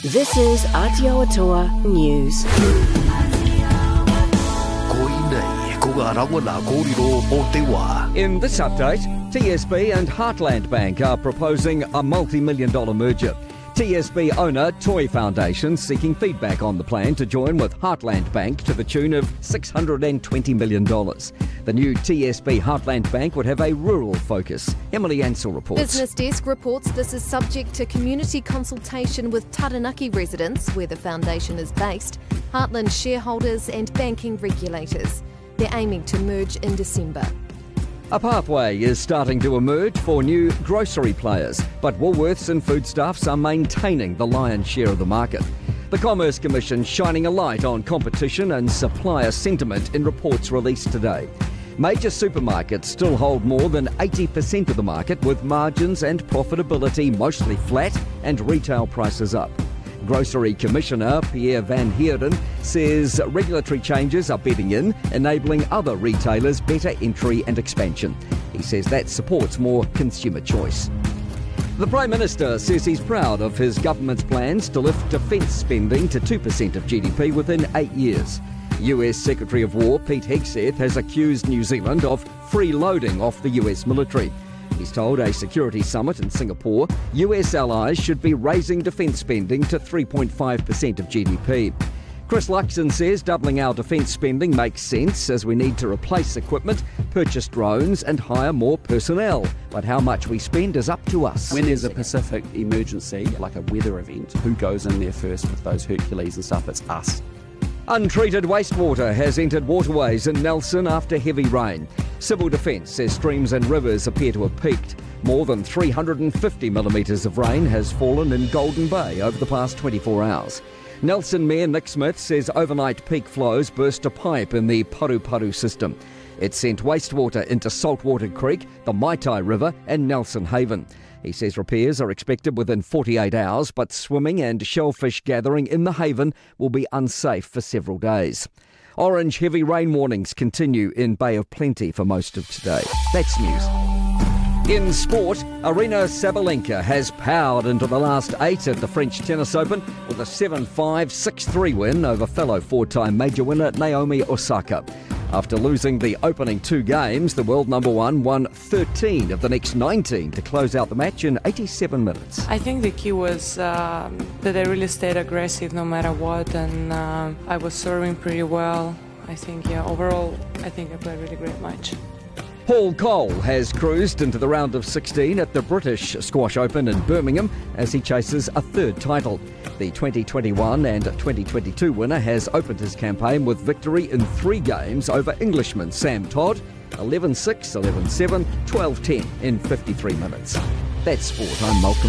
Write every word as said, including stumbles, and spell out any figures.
This is Aotearoa News. In this update, T S B and Heartland Bank are proposing a multi-million dollar merger. T S B owner Toi Foundation seeking feedback on the plan to join with Heartland Bank to the tune of six hundred twenty million dollars. The new T S B Heartland Bank would have a rural focus. Emily Ansell reports. Business Desk reports this is subject to community consultation with Taranaki residents, where the foundation is based, Heartland shareholders and banking regulators. They're aiming to merge in December. A pathway is starting to emerge for new grocery players, but Woolworths and Foodstuffs are maintaining the lion's share of the market. The Commerce Commission shining a light on competition and supplier sentiment in reports released today. Major supermarkets still hold more than eighty percent of the market, with margins and profitability mostly flat and retail prices up. Grocery Commissioner Pierre Van Heerden says regulatory changes are bedding in, enabling other retailers better entry and expansion. He says that supports more consumer choice. The Prime Minister says he's proud of his government's plans to lift defence spending to two percent of G D P within eight years. U S Secretary of War Pete Hegseth has accused New Zealand of freeloading off the U S military. He's told a security summit in Singapore U S allies should be raising defence spending to three point five percent of G D P. Chris Luxon says doubling our defence spending makes sense as we need to replace equipment, purchase drones and hire more personnel. But how much we spend is up to us. When there's a Pacific emergency, like a weather event, who goes in there first with those Hercules and stuff? It's us. Untreated wastewater has entered waterways in Nelson after heavy rain. Civil Defence says streams and rivers appear to have peaked. More than three hundred fifty millimetres of rain has fallen in Golden Bay over the past twenty-four hours. Nelson Mayor Nick Smith says overnight peak flows burst a pipe in the Paru-Paru system. It sent wastewater into Saltwater Creek, the Maitai River and Nelson Haven. He says repairs are expected within forty-eight hours, but swimming and shellfish gathering in the haven will be unsafe for several days. Orange heavy rain warnings continue in Bay of Plenty for most of today. That's news. In sport, Aryna Sabalenka has powered into the last eight at the French Tennis Open with a seven five, six three win over fellow four-time major winner Naomi Osaka. After losing the opening two games, the world number one won thirteen of the next nineteen to close out the match in eighty-seven minutes. I think the key was um, that I really stayed aggressive no matter what, and um, I was serving pretty well. I think, yeah, overall, I think I played a really great match. Paul Cole has cruised into the round of sixteen at the British Squash Open in Birmingham as he chases a third title. The twenty twenty-one and twenty twenty-two winner has opened his campaign with victory in three games over Englishman Sam Todd, eleven six, eleven seven, twelve ten in fifty-three minutes. That's sport. I'm Malcolm.